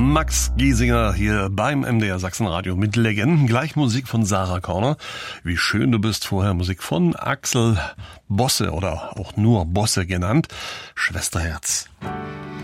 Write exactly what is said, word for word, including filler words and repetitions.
Max Giesinger hier beim M D R Sachsenradio mit Legenden. Gleich Musik von Sarah Corner. Wie schön du bist. Vorher Musik von Axel Bosse oder auch nur Bosse genannt. Schwesterherz.